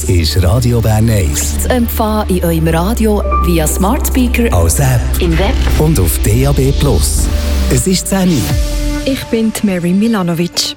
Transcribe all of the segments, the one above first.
Das ist Radio Bern 1. Zu empfangen in eurem Radio via Smart Speaker, als App im Web und auf DAB+. Es ist 10 Uhr. Ich bin Mary Milanovic.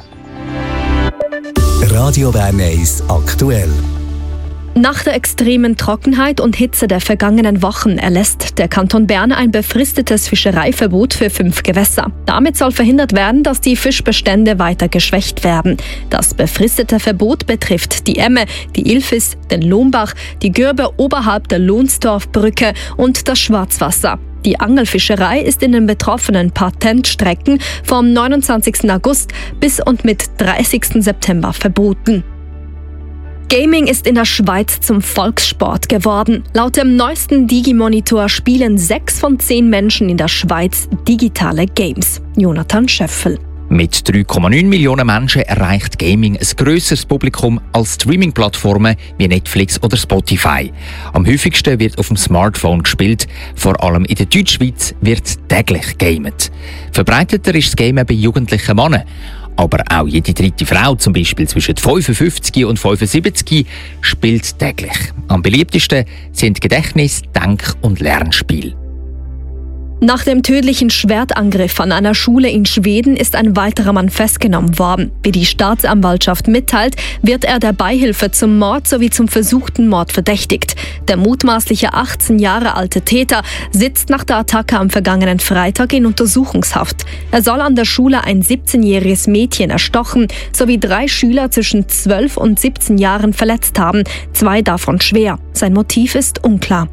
Radio Bern 1 aktuell. Nach der extremen Trockenheit und Hitze der vergangenen Wochen erlässt der Kanton Bern ein befristetes Fischereiverbot für 5 Gewässer. Damit soll verhindert werden, dass die Fischbestände weiter geschwächt werden. Das befristete Verbot betrifft die Emme, die Ilfis, den Lohmbach, die Gürbe oberhalb der Lohnsdorfbrücke und das Schwarzwasser. Die Angelfischerei ist in den betroffenen Patentstrecken vom 29. August bis und mit 30. September verboten. Gaming ist in der Schweiz zum Volkssport geworden. Laut dem neuesten Digimonitor spielen 6 von 10 Menschen in der Schweiz digitale Games. Jonathan Schöffel. Mit 3,9 Millionen Menschen erreicht Gaming ein grösseres Publikum als Streaming-Plattformen wie Netflix oder Spotify. Am häufigsten wird auf dem Smartphone gespielt. Vor allem in der Deutschschweiz wird täglich gamet. Verbreiteter ist das Gamen bei jugendlichen Männern. Aber auch jede dritte Frau, zum Beispiel zwischen 55 und 75, spielt täglich. Am beliebtesten sind Gedächtnis-, Denk- und Lernspiele. Nach dem tödlichen Schwertangriff an einer Schule in Schweden ist ein weiterer Mann festgenommen worden. Wie die Staatsanwaltschaft mitteilt, wird er der Beihilfe zum Mord sowie zum versuchten Mord verdächtigt. Der mutmaßliche 18 Jahre alte Täter sitzt nach der Attacke am vergangenen Freitag in Untersuchungshaft. Er soll an der Schule ein 17-jähriges Mädchen erstochen sowie 3 Schüler zwischen 12 und 17 Jahren verletzt haben, 2 davon schwer. Sein Motiv ist unklar.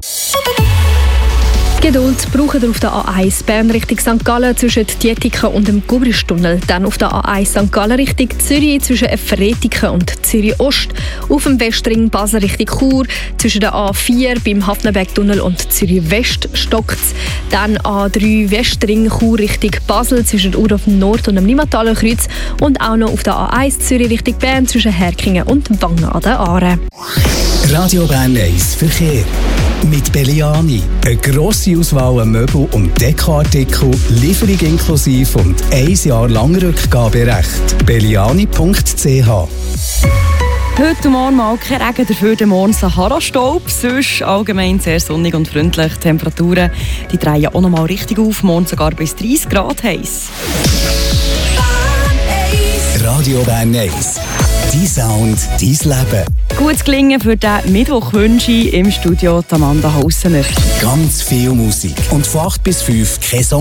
Geduld braucht ihr auf der A1 Bern Richtung St. Gallen zwischen Dietiken und dem Gubristunnel. Dann auf der A1 St. Gallen Richtung Zürich zwischen Efferetiken und Zürich Ost. Auf dem Westring Basel Richtung Chur zwischen der A4 beim Hafnenbergtunnel und Zürich West stockt's. Dann A3 Westring Chur Richtung Basel zwischen Urdorf Nord und dem Limataler Kreuz. Und auch noch auf der A1 Zürich Richtung Bern zwischen Herkingen und Wangen an der Aare. Radio Bern 1 Verkehr. Mit Belliani. Eine grosse Auswahl an Möbel- und Dekoartikel, Lieferung inklusive und 1 Jahr lang Rückgaberecht. Belliani.ch. Heute Morgen mal kein Regen, dafür der Morgen Sahara-Staub. Sonst allgemein sehr sonnig und freundlich. Die Temperaturen die drehen auch noch mal richtig auf. Morgen sogar bis 30 Grad heiß. Radio Bern 1. Dein Sound, dein Leben. Gutes Gelingen für diesen Mittwoch wünsche ich im Studio Amanda Haussener. Ganz viel Musik. Und von 8 bis 5 kein Song